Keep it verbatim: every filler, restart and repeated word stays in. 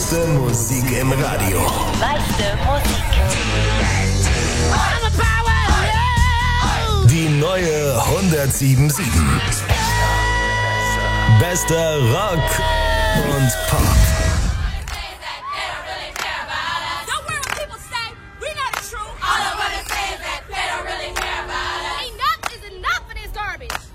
Meiste Musik im Radio. Meiste Musik. Die neue hundertsieben Komma sieben. Bester Rock und Pop.